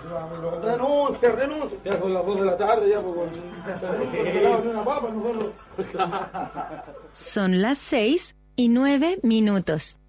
Renuncie. Ya son las 2 de la tarde, ya pues una papa, Son las 6:09.